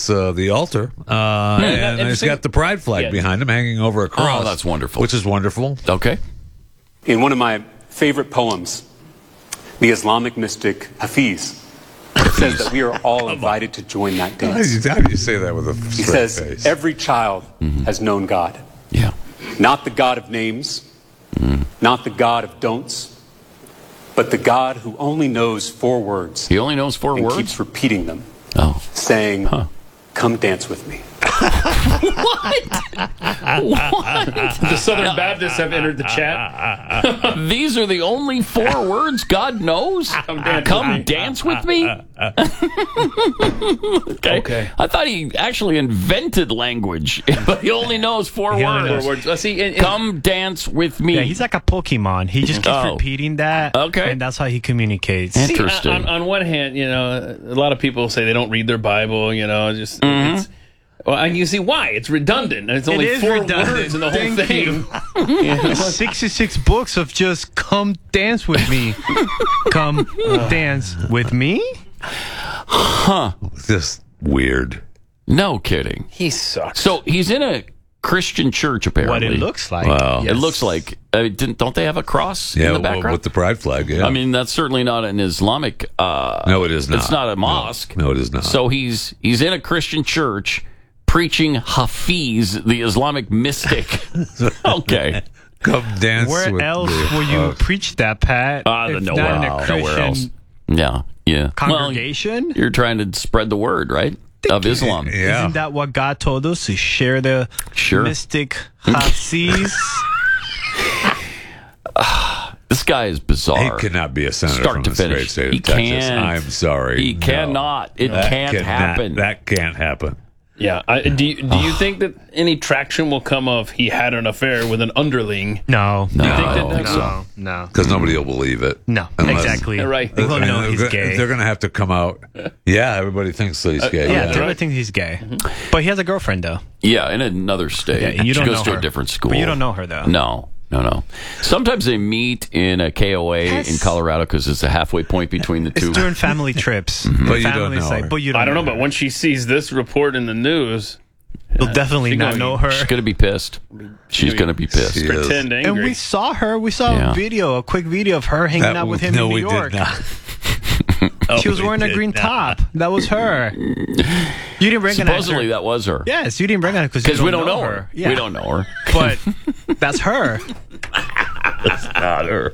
across the altar, and he's got the pride flag behind him hanging over a cross. Oh, that's wonderful. Which is wonderful. Okay. In one of my favorite poems, the Islamic mystic Hafiz says that we are all invited to join that dance. How do you say that with a He straight says, face? every child has known God. Yeah. Not the God of names, not the God of don'ts, but the God who only knows 4 words. He only knows 4 and words? keeps repeating them, saying, come dance with me. What? The Southern Baptists have entered the chat. These are the only 4 words God knows? Come dance with me? Okay. I thought he actually invented language, but he only knows 4 words. Let's see. Come dance with me. Yeah, he's like a Pokemon. He just keeps repeating that. Okay. And that's how he communicates. Interesting. See, on one hand, a lot of people say they don't read their Bible, just... Well, and you see why. It's redundant. It's only 4 words in the whole thing. 66 books of just come dance with me. Come dance with me? Huh. Just weird. No kidding. He sucks. So he's in a Christian church, apparently. What it looks like. Wow. It looks like. Don't they have a cross in the background? with the pride flag, yeah. I mean, that's certainly not an Islamic... no, it is not. It's not a mosque. No, it is not. So he's in a Christian church preaching Hafiz, the Islamic mystic. Okay. Come dance with me. Where else will you preach that, Pat? If not in a Christian nowhere else. Yeah. congregation? Well, you're trying to spread the word, right? Of Islam. Yeah. Isn't that what God told us? To share the mystic Hafiz? This guy is bizarre. He cannot be a senator Start from to the finish. great state of He Texas. can't. I'm sorry. He cannot. It can't happen. That can't happen. Yeah. Do you think that any traction will come of he had an affair with an underling? No. I don't think so. No. Because nobody will believe it. No. Exactly. Right. They will know he's gay. They're going to have to come out. Yeah, everybody thinks that he's gay. Yeah, everybody thinks he's gay. But he has a girlfriend, though. Yeah, in another state. Yeah, and you she don't goes know to her. a different school. But you don't know her, though. No. Sometimes they meet in a KOA in Colorado because it's a halfway point between the two. It's during family trips. But you don't know her. But you don't I don't know, her. but when she sees this report in the news, You'll definitely not know her. She's going to be pissed. She's going to be pissed. She is. pretend angry. And we saw her. We saw a quick video of her hanging out with him in New York. Did not. She was wearing a green top. That was her. You didn't recognize Supposedly her. that was her. Yes, you didn't recognize her Because we don't know her. Yeah. We don't know her. But that's her. Not her.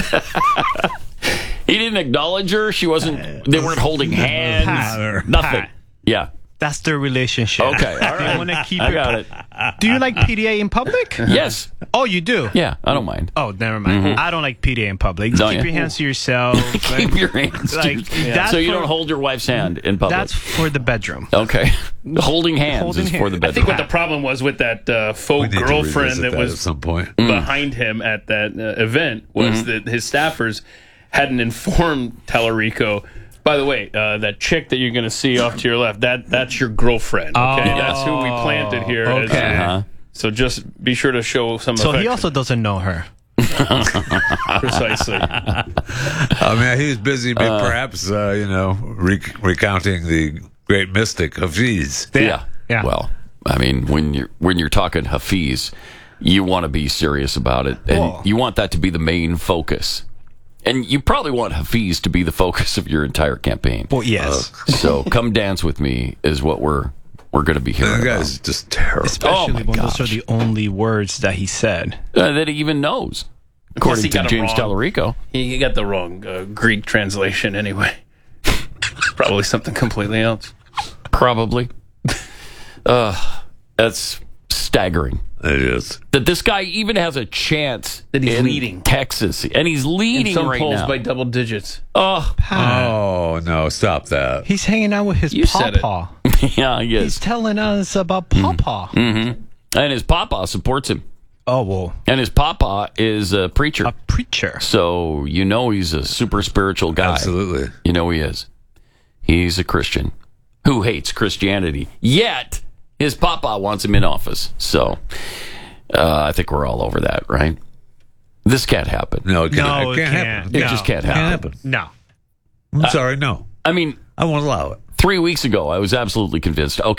He didn't acknowledge her. She wasn't. They weren't holding hands. Nothing. Yeah. That's their relationship. Okay. All right. You want to keep I got it. Do you like PDA in public? Yes. Oh, you do? Yeah. I don't mind. Oh, never mind. I don't like PDA in public. Don't Keep you? your hands to yourself. Keep your hands. Like, that's so you for- don't hold your wife's hand in public. That's for the bedroom. Okay. Holding hands Holding is for hands. the I bedroom. think what the problem was with that We faux need to girlfriend revisit that at was some point. behind him at that event was that his staffers hadn't informed Tallarico. By the way, that chick that you're going to see off to your left, that's your girlfriend. Okay, that's who we planted here. Okay. Uh-huh. So just be sure to show some So affection. he also doesn't know her. Precisely. I mean, he was busy, perhaps, recounting the great mystic Hafiz. Yeah. Yeah. Well, I mean, when you're talking Hafiz, you want to be serious about it, and you want that to be the main focus. And you probably want Hafiz to be the focus of your entire campaign. Well, yes. So, come dance with me is what we're going to be hearing That about. guy's just terrible. Especially my when those gosh. are the only words that he said. That he even knows, according he to got it James wrong. Tallarico. He got the wrong Greek translation anyway. Probably something completely else. Probably. That's staggering. It is. That this guy even has a chance That he's in leading. Texas, and he's leading In some right polls now. by double digits. Oh, Oh, no, stop that. He's hanging out with his You said it. pawpaw. yeah, he He's is. telling us about pawpaw. And his papa supports him. Oh, well, And his papa is a preacher. a preacher. So you know he's a super spiritual guy. Absolutely. You know he is. He's a Christian who hates Christianity. Yet his papa wants him in office. So I think we're all over that, right? This can't happen. No, it can't, No, it it can't can't. happen. It just can't happen. No. I'm sorry, no. I mean, I won't allow it. 3 weeks ago, I was absolutely convinced.